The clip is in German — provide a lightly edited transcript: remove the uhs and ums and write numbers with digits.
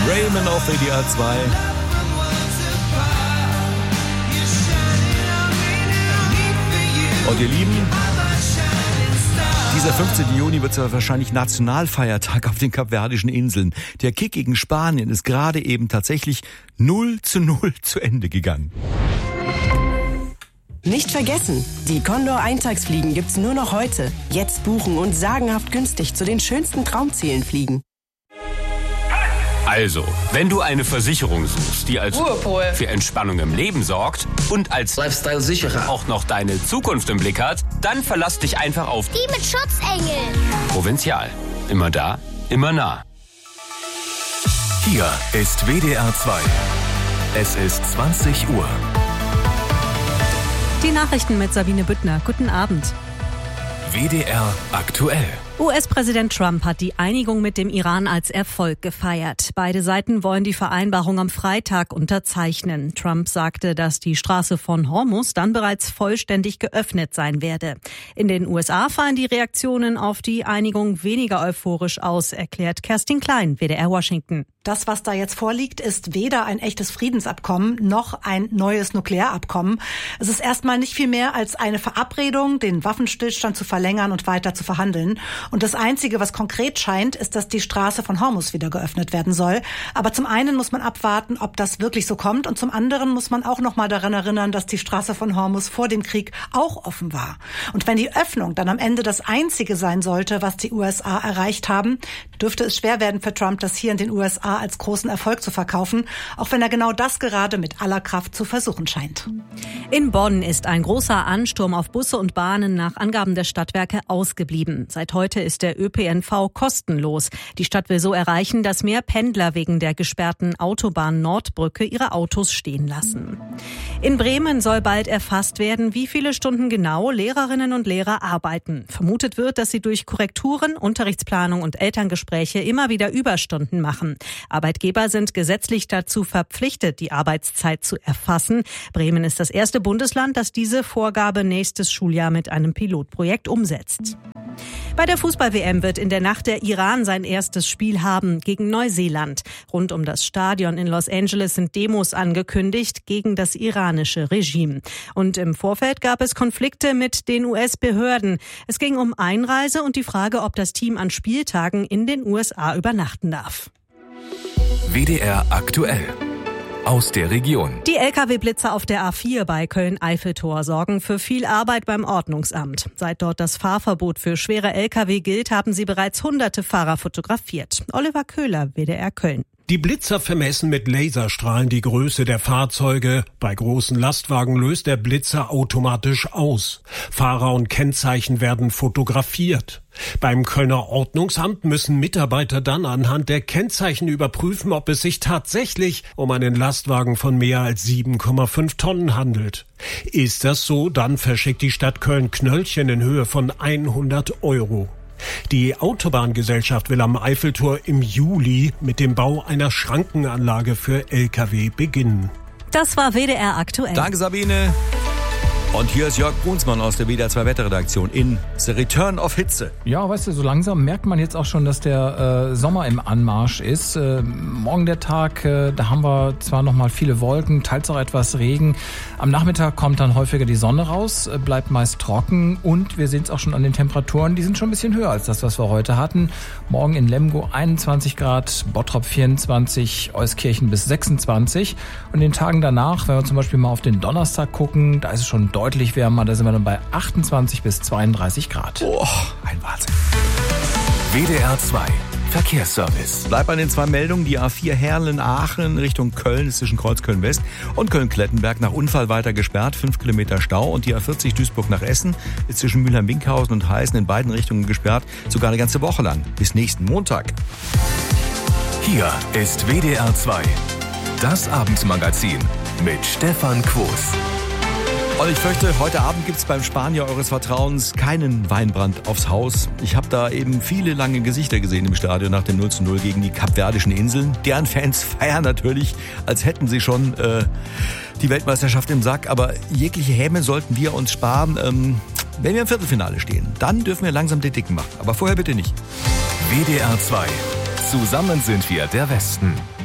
Bremen auf WDR 2. Und ihr Lieben, dieser 15. Juni wird wahrscheinlich Nationalfeiertag auf den Kapverdischen Inseln. Der Kick gegen Spanien ist gerade eben tatsächlich 0:0 zu Ende gegangen. Nicht vergessen, die Condor Eintagsfliegen gibt's nur noch heute. Jetzt buchen und sagenhaft günstig zu den schönsten Traumzielen fliegen. Also, wenn du eine Versicherung suchst, die als Ruhepol für Entspannung im Leben sorgt und als Lifestyle-Sicherer auch noch deine Zukunft im Blick hat, dann verlass dich einfach auf Die mit Schutzengel. Provinzial. Immer da, immer nah. Hier ist WDR 2. Es ist 20 Uhr. Die Nachrichten mit Sabine Büttner. Guten Abend. WDR aktuell. US-Präsident Trump hat die Einigung mit dem Iran als Erfolg gefeiert. Beide Seiten wollen die Vereinbarung am Freitag unterzeichnen. Trump sagte, dass die Straße von Hormuz dann bereits vollständig geöffnet sein werde. In den USA fallen die Reaktionen auf die Einigung weniger euphorisch aus, erklärt Kerstin Klein, WDR Washington. Das, was da jetzt vorliegt, ist weder ein echtes Friedensabkommen noch ein neues Nuklearabkommen. Es ist erstmal nicht viel mehr als eine Verabredung, den Waffenstillstand zu verlängern und weiter zu verhandeln. Und das Einzige, was konkret scheint, ist, dass die Straße von Hormuz wieder geöffnet werden soll. Aber zum einen muss man abwarten, ob das wirklich so kommt. Und zum anderen muss man auch noch mal daran erinnern, dass die Straße von Hormuz vor dem Krieg auch offen war. Und wenn die Öffnung dann am Ende das Einzige sein sollte, was die USA erreicht haben, dürfte es schwer werden für Trump, das hier in den USA als großen Erfolg zu verkaufen, auch wenn er genau das gerade mit aller Kraft zu versuchen scheint. In Bonn ist ein großer Ansturm auf Busse und Bahnen nach Angaben der Stadtwerke ausgeblieben. Seit heute ist der ÖPNV kostenlos. Die Stadt will so erreichen, dass mehr Pendler wegen der gesperrten Autobahn-Nordbrücke ihre Autos stehen lassen. In Bremen soll bald erfasst werden, wie viele Stunden genau Lehrerinnen und Lehrer arbeiten. Vermutet wird, dass sie durch Korrekturen, Unterrichtsplanung und Elterngespräche immer wieder Überstunden machen. Arbeitgeber sind gesetzlich dazu verpflichtet, die Arbeitszeit zu erfassen. Bremen ist das erste Bundesland, das diese Vorgabe nächstes Schuljahr mit einem Pilotprojekt umsetzt. Bei der Fußball-WM wird in der Nacht der Iran sein erstes Spiel haben gegen Neuseeland. Rund um das Stadion in Los Angeles sind Demos angekündigt gegen das iranische Regime. Und im Vorfeld gab es Konflikte mit den US-Behörden. Es ging um Einreise und die Frage, ob das Team an Spieltagen in den USA übernachten darf. WDR aktuell. Aus der Region. Die Lkw-Blitzer auf der A4 bei Köln-Eiffeltor sorgen für viel Arbeit beim Ordnungsamt. Seit dort das Fahrverbot für schwere Lkw gilt, haben sie bereits hunderte Fahrer fotografiert. Oliver Köhler, WDR Köln. Die Blitzer vermessen mit Laserstrahlen die Größe der Fahrzeuge. Bei großen Lastwagen löst der Blitzer automatisch aus. Fahrer und Kennzeichen werden fotografiert. Beim Kölner Ordnungsamt müssen Mitarbeiter dann anhand der Kennzeichen überprüfen, ob es sich tatsächlich um einen Lastwagen von mehr als 7,5 Tonnen handelt. Ist das so, dann verschickt die Stadt Köln Knöllchen in Höhe von 100 €. Die Autobahngesellschaft will am Eiffeltor im Juli mit dem Bau einer Schrankenanlage für Lkw beginnen. Das war WDR aktuell. Danke, Sabine. Und hier ist Jörg Brunsmann aus der WDR 2 Wetterredaktion in The Return of Hitze. Ja, weißt du, so langsam merkt man jetzt auch schon, dass der Sommer im Anmarsch ist. Morgen der Tag, da haben wir zwar noch mal viele Wolken, teils auch etwas Regen. Am Nachmittag kommt dann häufiger die Sonne raus, bleibt meist trocken und wir sehen es auch schon an den Temperaturen, die sind schon ein bisschen höher als das, was wir heute hatten. Morgen in Lemgo 21 Grad, Bottrop 24, Euskirchen bis 26. Und in den Tagen danach, wenn wir zum Beispiel mal auf den Donnerstag gucken, da ist es schon deutlich wärmer, da sind wir dann bei 28 bis 32 Grad. Oh, ein Wahnsinn. WDR 2 Verkehrsservice. Bleib an den zwei Meldungen. Die A4 Herrlen-Aachen Richtung Köln ist zwischen Kreuzköln West und Köln-Klettenberg nach Unfall weiter gesperrt. 5 Kilometer Stau. Und die A40 Duisburg nach Essen ist zwischen Mülheim-Winkhausen und Heißen in beiden Richtungen gesperrt. Sogar eine ganze Woche lang. Bis nächsten Montag. Hier ist WDR 2. Das Abendmagazin mit Stefan Quos. Und ich fürchte, heute Abend gibt's beim Spanier eures Vertrauens keinen Weinbrand aufs Haus. Ich habe da eben viele lange Gesichter gesehen im Stadion nach dem 0:0 gegen die Kapverdischen Inseln. Deren Fans feiern natürlich, als hätten sie schon die Weltmeisterschaft im Sack. Aber jegliche Häme sollten wir uns sparen. Wenn wir im Viertelfinale stehen, dann dürfen wir langsam den Dicken machen. Aber vorher bitte nicht. WDR 2. Zusammen sind wir der Westen.